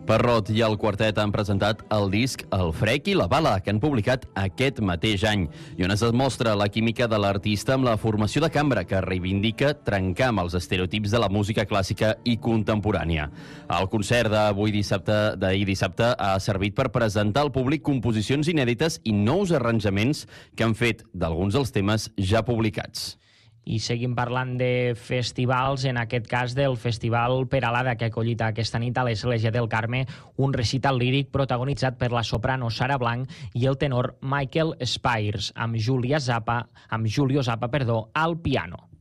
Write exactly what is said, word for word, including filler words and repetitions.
Parrot i el quartet han presentat el disc El frec i la bala, que han publicat aquest mateix any, i on es demostra la química de l'artista amb la formació de cambra, que reivindica trencar amb els estereotips de la música clàssica i contemporània. El concert d'avui dissabte, d'ahir dissabte ha servit per presentar al públic composicions inèdites i nous arranjaments que han fet d'alguns dels temes ja publicats. I seguim parlant de festivals, en aquest cas del Festival Peralada, que ha acollit aquesta nit a l'Església del Carme un recital líric protagonitzat per la soprano Sara Blanc i el tenor Michael Spires, amb Julia Zappa, amb Julio Zappa, perdó, al piano.